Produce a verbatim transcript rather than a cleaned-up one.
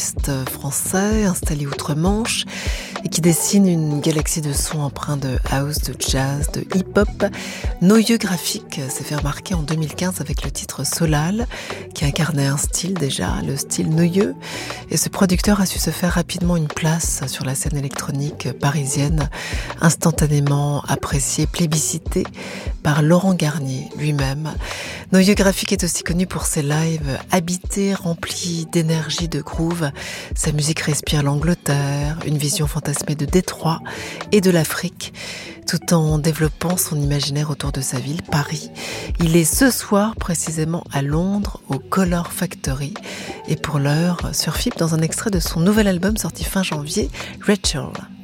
guitariste français installé outre-Manche et qui dessine une galaxie de sons empreints de house, de jazz, de hip-hop. Noyeux Graphique s'est fait remarquer en deux mille quinze avec le titre Solal, qui incarnait un style déjà, le style Noyeux. Et ce producteur a su se faire rapidement une place sur la scène électronique parisienne, instantanément apprécié, plébiscité par Laurent Garnier lui-même. Noyeux Graphique est aussi connu pour ses lives habités, remplis d'énergie, de groove. Sa musique respire l'Angleterre, une vision fantasmée de Détroit et de l'Afrique, tout en développant son imaginaire autour de sa ville, Paris. Il est ce soir précisément à Londres, au Color Factory, et pour l'heure, sur F I P dans un extrait de son nouvel album sorti fin janvier, Rachel.